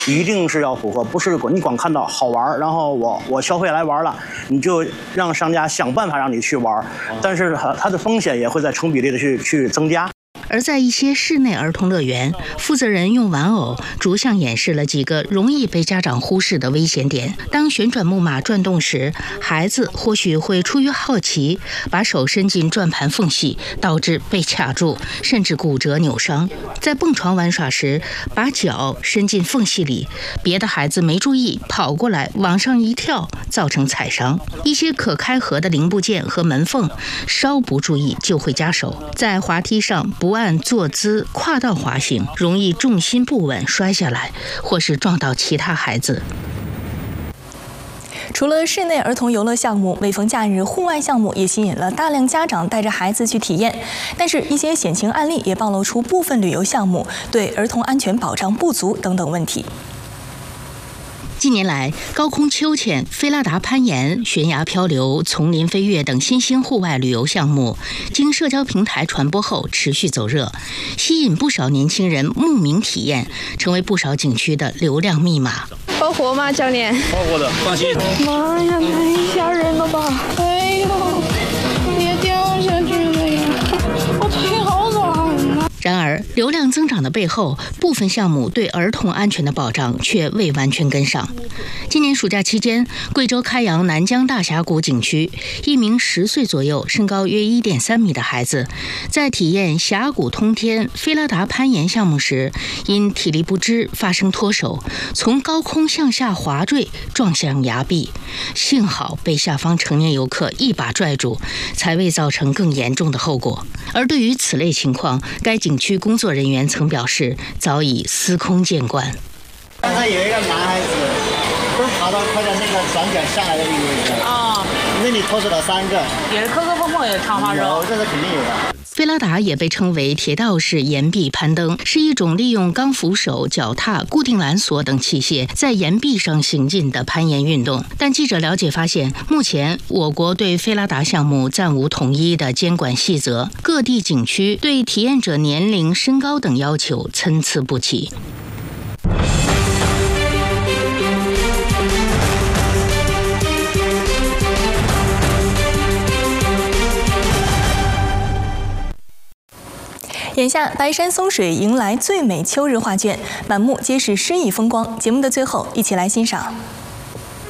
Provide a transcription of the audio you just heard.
一定是要符合，不是你光看到好玩，然后我消费来玩了，你就让商家想办法让你去玩，但是它的风险也会在成比例的去增加。 而在一些室内儿童乐园，负责人用玩偶逐项演示了几个容易被家长忽视的危险点。当旋转木马转动时，孩子或许会出于好奇，把手伸进转盘缝隙，导致被卡住，甚至骨折扭伤。在蹦床玩耍时，把脚伸进缝隙里，别的孩子没注意，跑过来往上一跳，造成踩伤。一些可开合的零部件和门缝，稍不注意就会夹手。在滑梯上不按坐姿跨道滑行，容易重心不稳摔下来，或是撞到其他孩子。 除了室内儿童游乐项目，每逢假日户外项目也吸引了大量家长带着孩子去体验。但是，一些险情案例也暴露出部分旅游项目对儿童安全保障不足等等问题。 近年来，高空秋千、菲拉达攀岩、悬崖漂流、丛林飞跃等新兴户外旅游项目，经社交平台传播后持续走热，吸引不少年轻人慕名体验，成为不少景区的流量密码。 包活吗，教练？ 包活的，放心。 妈呀，太吓人了吧！哎呦，别掉下去了呀！我腿好软啊！ 然而，流量增长的背后，部分项目对儿童安全的保障却未完全跟上。今年暑假期间，贵州开阳南江大峡谷景区，一名10岁左右、身高约1.3米的孩子，在体验峡谷通天菲拉达攀岩项目时，因体力不支发生脱手，从高空向下滑坠，撞向崖壁。幸好被下方成年游客一把拽住，才未造成更严重的后果。而对于此类情况，该景区工作人员曾表示，早已司空见惯。 刚才有一个男孩子，不是爬到快点那个转角下来的那个位置啊，那里脱手了3个， 也是磕磕碰碰，也长发肉， 这是肯定有的。 菲拉达也被称为铁道式岩壁攀登，是一种利用钢扶手、脚踏、固定缆索等器械在岩壁上行进的攀岩运动。但记者了解发现，目前我国对菲拉达项目暂无统一的监管细则，各地景区对体验者年龄、身高等要求参差不齐。 眼下，白山松水迎来最美秋日画卷，满目皆是诗意风光。节目的最后，一起来欣赏。